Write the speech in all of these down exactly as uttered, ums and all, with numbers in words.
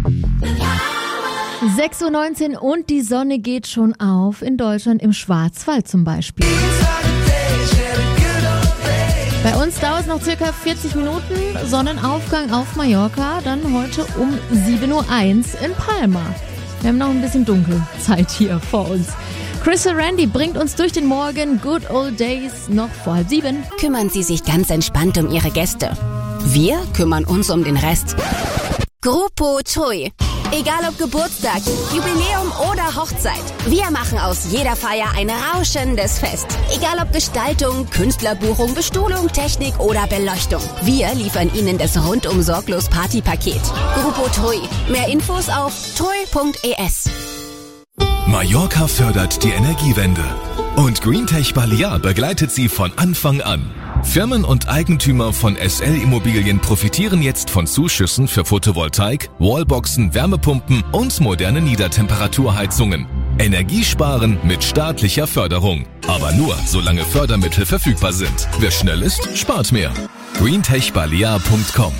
sechs Uhr neunzehn und die Sonne geht schon auf, in Deutschland im Schwarzwald zum Beispiel. Bei uns dauert es noch circa vierzig Minuten, Sonnenaufgang auf Mallorca, dann heute um sieben Uhr eins in Palma. Wir haben noch ein bisschen Dunkelzeit hier vor uns. Crystal Randy bringt uns durch den Morgen, Good Old Days, noch vor halb sieben. Kümmern Sie sich ganz entspannt um Ihre Gäste. Wir kümmern uns um den Rest. Grupo Tui. Egal ob Geburtstag, Jubiläum oder Hochzeit. Wir machen aus jeder Feier ein rauschendes Fest. Egal ob Gestaltung, Künstlerbuchung, Bestuhlung, Technik oder Beleuchtung. Wir liefern Ihnen das rundum sorglos Partypaket. Grupo Tui. Mehr Infos auf tui punkt es. Mallorca fördert die Energiewende. Und Greentech Balear begleitet sie von Anfang an. Firmen und Eigentümer von S L Immobilien profitieren jetzt von Zuschüssen für Photovoltaik, Wallboxen, Wärmepumpen und moderne Niedertemperaturheizungen. Energiesparen mit staatlicher Förderung. Aber nur, solange Fördermittel verfügbar sind. Wer schnell ist, spart mehr. greentech balear punkt com.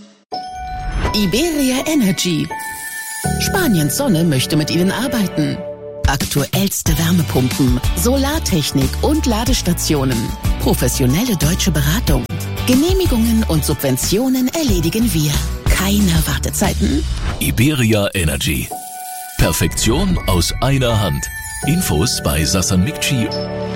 Iberia Energy. Spaniens Sonne möchte mit Ihnen arbeiten. Aktuellste Wärmepumpen, Solartechnik und Ladestationen. Professionelle deutsche Beratung. Genehmigungen und Subventionen erledigen wir. Keine Wartezeiten. Iberia Energy. Perfektion aus einer Hand. Infos bei Sassan Mikci.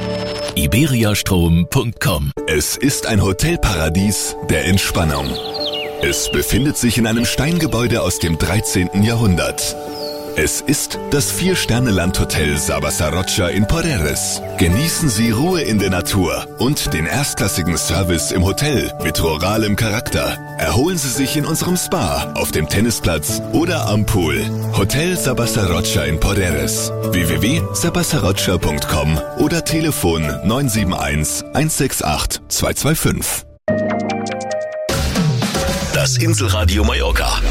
iberiastrom punkt com. Es ist ein Hotelparadies der Entspannung. Es befindet sich in einem Steingebäude aus dem dreizehnten Jahrhundert. Es ist das Vier-Sterne-Landhotel Sabasarrocha in Porreres. Genießen Sie Ruhe in der Natur und den erstklassigen Service im Hotel mit ruralem Charakter. Erholen Sie sich in unserem Spa, auf dem Tennisplatz oder am Pool. Hotel Sabasarrocha in Porreres. w w w punkt sabasarrocha punkt com oder Telefon neun sieben eins, eins sechs acht, zwei zwei fünf. Das Inselradio Mallorca.